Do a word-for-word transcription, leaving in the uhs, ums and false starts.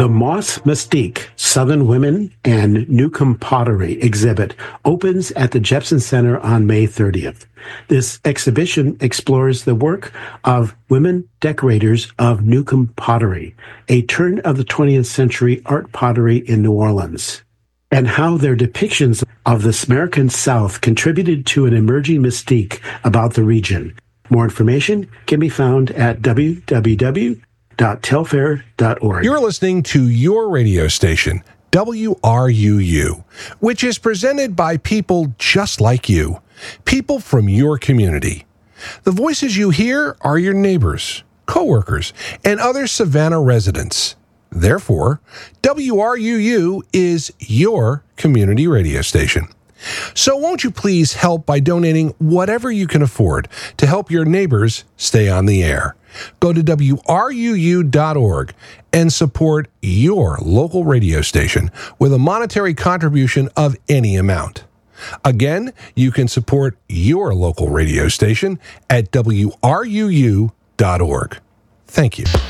The Moss Mystique, Southern Women and Newcomb Pottery exhibit opens at the Jepson Center on May thirtieth. This exhibition explores the work of women decorators of Newcomb Pottery, a turn of the twentieth century art pottery in New Orleans, and how their depictions of the American South contributed to an emerging mystique about the region. More information can be found at w w w dot telfair dot org. You're listening to your radio station, W R U U, which is presented by people just like you, people from your community. The voices you hear are your neighbors, coworkers, and other Savannah residents. Therefore, W R U U is your community radio station. So won't you please help by donating whatever you can afford to help your neighbors stay on the air? Go to w r u u dot org and support your local radio station with a monetary contribution of any amount. Again, you can support your local radio station at w r u u dot org. Thank you.